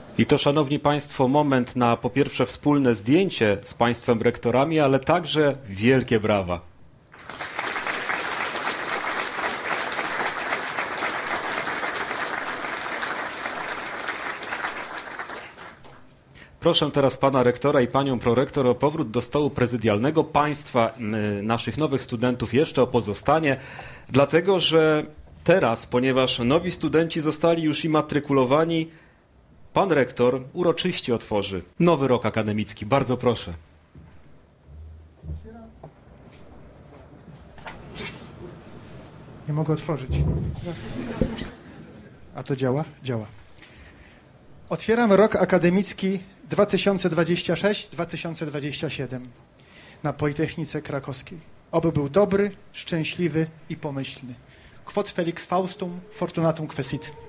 I to, szanowni państwo, moment na po pierwsze wspólne zdjęcie z państwem rektorami, ale także wielkie brawa. Proszę teraz pana rektora i panią prorektor o powrót do stołu prezydialnego, państwa, naszych nowych studentów jeszcze o pozostanie, dlatego że teraz, ponieważ nowi studenci zostali już immatrikulowani, pan rektor uroczyście otworzy nowy rok akademicki. Bardzo proszę. Nie mogę otworzyć. A to działa? Działa. Otwieram rok akademicki 2026-2027 na Politechnice Krakowskiej. Oby był dobry, szczęśliwy i pomyślny. Quod Felix Faustum, Fortunatum Quesit.